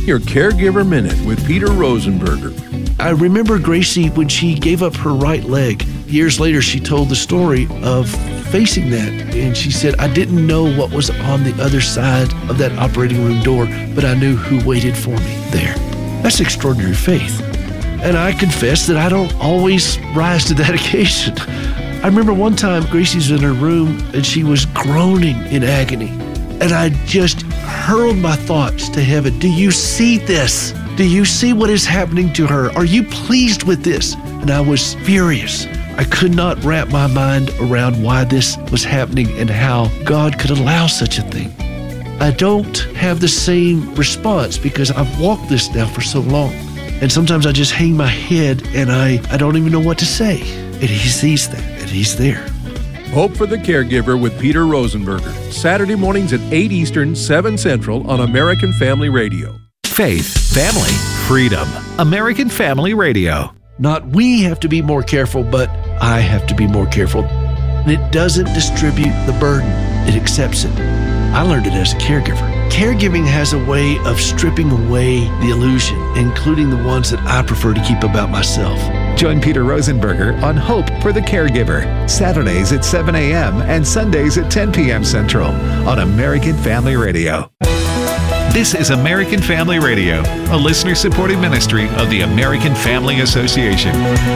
your Caregiver Minute with Peter Rosenberger. I remember Gracie when she gave up her right leg. Years later, she told the story of facing that. And she said, I didn't know what was on the other side of that operating room door, but I knew who waited for me there. That's extraordinary faith. And I confess that I don't always rise to that occasion. I remember one time Gracie's in her room and she was groaning in agony. And I just hurled my thoughts to heaven. Do you see this? Do you see what is happening to her? Are you pleased with this? And I was furious. I could not wrap my mind around why this was happening and how God could allow such a thing. I don't have the same response because I've walked this now for so long. And sometimes I just hang my head and I don't even know what to say. And he sees that and he's there. Hope for the Caregiver with Peter Rosenberger. Saturday mornings at 8 Eastern, 7 Central on American Family Radio. Faith, family, freedom. American Family Radio. Not we have to be more careful, but I have to be more careful. And it doesn't distribute the burden. It accepts it. I learned it as a caregiver. Caregiving has a way of stripping away the illusion, including the ones that I prefer to keep about myself. Join Peter Rosenberger on Hope for the Caregiver, Saturdays at 7 a.m. and Sundays at 10 p.m. Central on American Family Radio. This is American Family Radio, a listener-supported ministry of the American Family Association.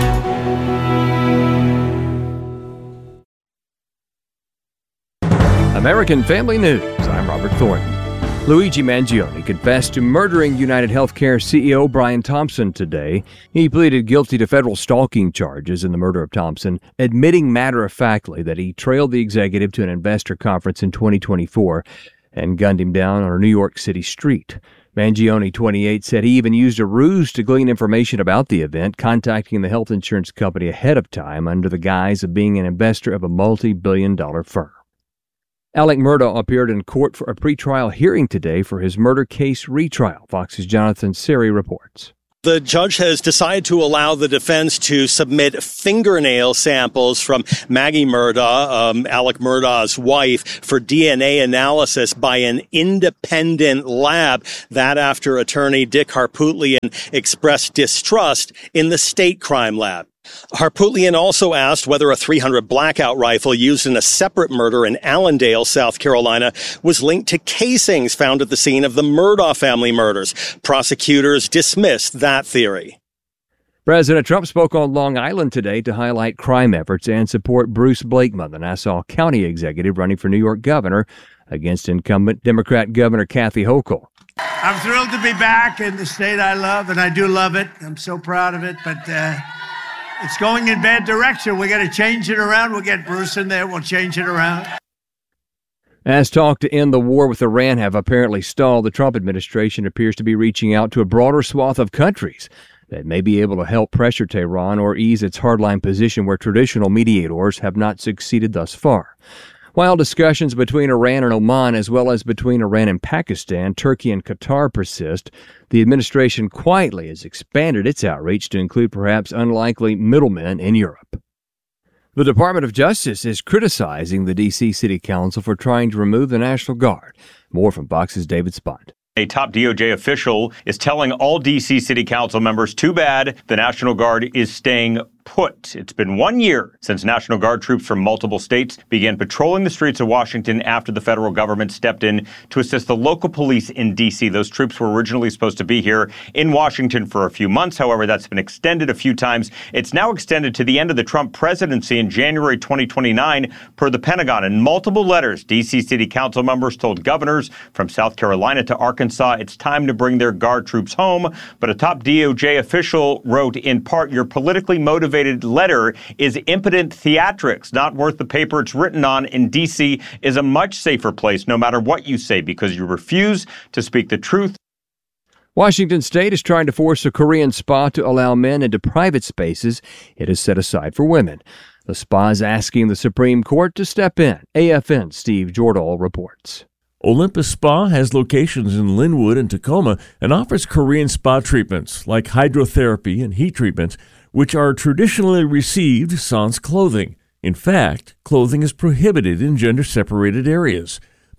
American Family News. I'm Robert Thornton. Luigi Mangione confessed to murdering United Healthcare CEO Brian Thompson today. He pleaded guilty to federal stalking charges in the murder of Thompson, admitting matter-of-factly that he trailed the executive to an investor conference in 2024 and gunned him down on a New York City street. Mangione, 28, said he even used a ruse to glean information about the event, contacting the health insurance company ahead of time under the guise of being an investor of a multi-billion-dollar firm. Alec Murdaugh appeared in court for a pretrial hearing today for his murder case retrial. Fox's Jonathan Siri reports. The judge has decided to allow the defense to submit fingernail samples from Maggie Murdaugh, Alec Murdaugh's wife, for DNA analysis by an independent lab. That after attorney Dick Harpootlian expressed distrust in the state crime lab. Harpootlian also asked whether a .300 blackout rifle used in a separate murder in Allendale, South Carolina, was linked to casings found at the scene of the Murdaugh family murders. Prosecutors dismissed that theory. President Trump spoke on Long Island today to highlight crime efforts and support Bruce Blakeman, the Nassau County executive running for New York governor against incumbent Democrat Governor Kathy Hochul. I'm thrilled to be back in the state I love, and I do love it. I'm so proud of it, but it's going in bad direction. We got to change it around. We'll get Bruce in there. We'll change it around. As talk to end the war with Iran have apparently stalled, the Trump administration appears to be reaching out to a broader swath of countries that may be able to help pressure Tehran or ease its hardline position where traditional mediators have not succeeded thus far. While discussions between Iran and Oman, as well as between Iran and Pakistan, Turkey and Qatar persist, the administration quietly has expanded its outreach to include perhaps unlikely middlemen in Europe. The Department of Justice is criticizing the D.C. City Council for trying to remove the National Guard. More from Fox's David Spont. A top DOJ official is telling all D.C. City Council members, too bad, the National Guard is staying put. It's been 1 year since National Guard troops from multiple states began patrolling the streets of Washington after the federal government stepped in to assist the local police in D.C. Those troops were originally supposed to be here in Washington for a few months. However, that's been extended a few times. It's now extended to the end of the Trump presidency in January 2029 per the Pentagon. In multiple letters, D.C. City Council members told governors from South Carolina to Arkansas it's time to bring their Guard troops home. But a top DOJ official wrote, in part, your politically motivated letter is impotent theatrics, not worth the paper it's written on. In D.C. is a much safer place, no matter what you say, because you refuse to speak the truth. Washington State is trying to force a Korean spa to allow men into private spaces it has set aside for women. The spa is asking the Supreme Court to step in. AFN's Steve Jordahl reports. Olympus Spa has locations in Linwood and Tacoma and offers Korean spa treatments like hydrotherapy and heat treatments, which are traditionally received sans clothing. In fact, clothing is prohibited in gender-separated areas.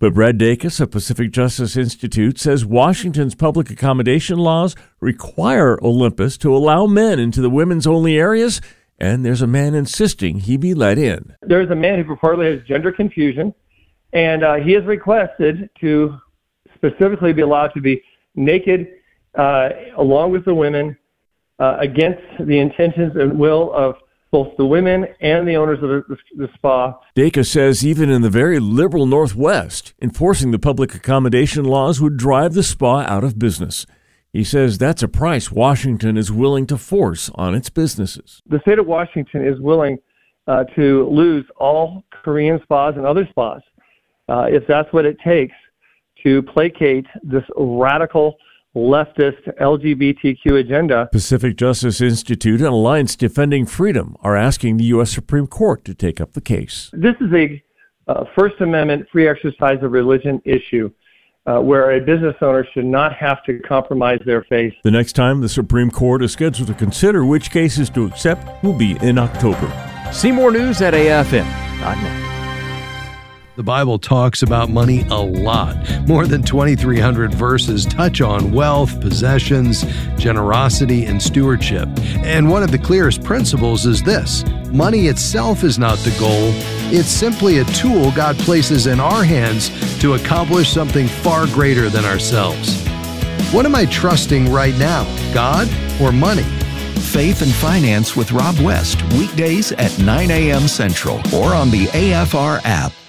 But Brad Dacus of Pacific Justice Institute says Washington's public accommodation laws require Olympus to allow men into the women's-only areas, and there's a man insisting he be let in. There's a man who purportedly has gender confusion, and he has requested to specifically be allowed to be naked along with the women against the intentions and will of both the women and the owners of the spa. Dacus says even in the very liberal Northwest, enforcing the public accommodation laws would drive the spa out of business. He says that's a price Washington is willing to force on its businesses. The state of Washington is willing to lose all Korean spas and other spas if that's what it takes to placate this radical leftist LGBTQ agenda. Pacific Justice Institute and Alliance Defending Freedom are asking the U.S. Supreme Court to take up the case. This is a First Amendment free exercise of religion issue where a business owner should not have to compromise their faith. The next time the Supreme Court is scheduled to consider which cases to accept will be in October. See more news at AFM.net. The Bible talks about money a lot. More than 2,300 verses touch on wealth, possessions, generosity, and stewardship. And one of the clearest principles is this: money itself is not the goal. It's simply a tool God places in our hands to accomplish something far greater than ourselves. What am I trusting right now, God or money? Faith and Finance with Rob West, weekdays at 9 a.m. Central or on the AFR app.